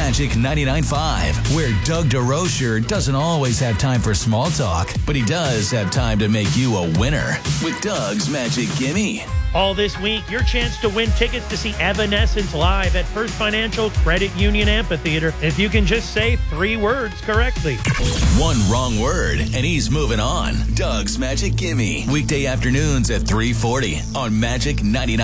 Magic 99.5, where Doug DeRocher doesn't always have time for small talk, but he does have time to make you a winner with Doug's Magic Gimme. All this week, your chance to win tickets to see Evanescence live at First Financial Credit Union Amphitheater if you can just say 3 words correctly. One wrong word, and he's moving on. Doug's Magic Gimme. Weekday afternoons at 3:40 on Magic 99.